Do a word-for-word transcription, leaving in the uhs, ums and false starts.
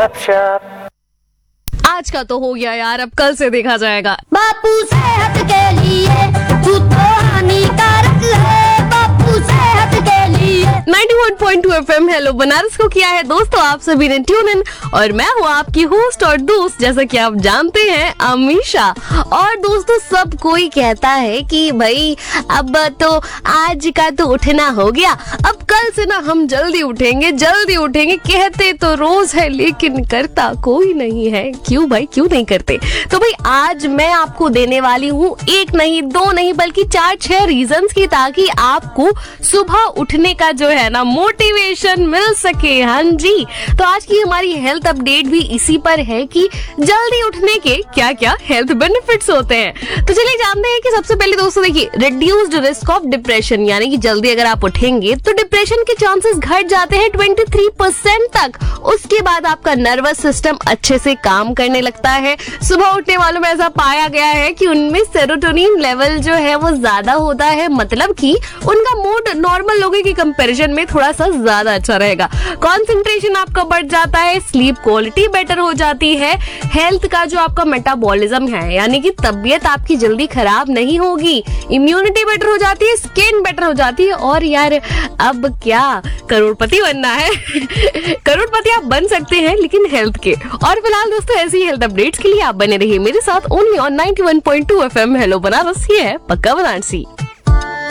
गपशप। आज का तो हो गया यार, अब कल से देखा जाएगा। बापू सेहत के लिए तू तो हानिकारक है, बापू सेहत के लिए। इक्यानवे पॉइंट दो एफएम हेलो बनारस को किया है दोस्तों आप सभी ने ट्यून इन, और मैं हूँ आपकी होस्ट और दोस्त जैसा कि आप जानते हैं अमीशा। और दोस्तों सब कोई कहता है कि भाई अब तो आज का तो उठना हो गया, अब कल से ना हम जल्दी उठेंगे जल्दी उठेंगे, कहते तो रोज है लेकिन करता कोई नहीं है। क्यों भाई क्यों नहीं करते? तो भाई आज मैं आपको देने वाली हूँ एक नहीं दो नहीं बल्कि चार छह रीजंस की, ताकि आपको सुबह उठने का जो है ना मोटिवेशन मिल सके। हाँ जी, तो आज की हमारी हेल्थ अपडेट भी इसी पर है कि जल्दी उठने के क्या क्या हेल्थ बेनिफिट्स होते हैं। तो चलिए जानते हैं कि सबसे पहले दोस्तों देखिए, रिड्यूस्ड रिस्क ऑफ डिप्रेशन, यानी कि जल्दी अगर आप उठेंगे तो डिप्रेशन के चांसेस घट जाते हैं तेईस परसेंट तक। उसके बाद आपका नर्वस सिस्टम अच्छे से काम करने लगता है। सुबह उठने वालों में ऐसा पाया गया है कि उनमें सेरोटोनिन लेवल जो है वो ज्यादा होता है, मतलब कि उनका मूड नॉर्मल लोगों की कंपैरिजन में थोड़ा सा ज्यादा अच्छा रहेगा। कंसंट्रेशन आपका बढ़ जाता है, स्लीप क्वालिटी बेटर हो जाती है, हेल्थ का जो आपका मेटाबॉलिज्म है यानी कि तबीयत आपकी जल्दी खराब नहीं होगी, इम्यूनिटी बेटर हो जाती है, स्किन बेटर हो जाती है। और यार अब क्या करोड़पति बनना है करोड़पति आप बन सकते हैं लेकिन हेल्थ के। और फिलहाल दोस्तों ऐसी हेल्थ अपडेट्स के लिए आप बने रहिए मेरे साथ ओनली ऑन इक्यानवे पॉइंट दो एफएम हेलो बनारस। ये है पक्का बनारसी।